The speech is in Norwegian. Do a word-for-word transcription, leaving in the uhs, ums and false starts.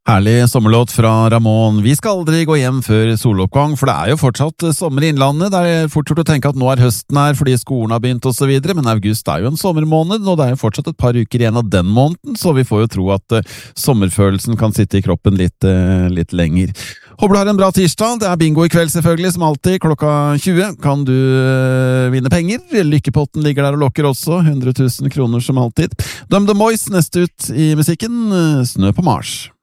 Herlig sommerlåt fra Ramón. Vi skal aldri gå hjem før soloppgang, for det er jo fortsatt sommer i innlandet. Det er fort gjort å tenke at nå er høsten her fordi skolen har begynt og så videre, men august er jo en sommermåned, og det er jo fortsatt et par uker igjen av den måneden, så vi får jo tro at uh, sommerfølelsen kan sitte i kroppen litt, uh, litt lenger. Håper du har en bra tirsdag. Det er bingo i kveld selvfølgelig, som alltid. Klokka tjue kan du uh, vinne penger. Lykkepotten ligger der og lokker også. hundre tusen kroner som alltid. Dum the Moise neste ut i musikken. Snø på Mars.